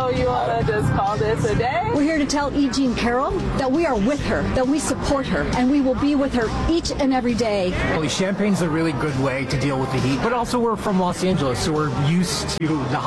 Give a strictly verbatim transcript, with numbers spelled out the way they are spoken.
So you want to just call this a day? We're here to tell E. Jean Carroll that we are with her, that we support her, and we will be with her each and every day. Well, champagne's a really good way to deal with the heat, but also we're from Los Angeles, so we're used to the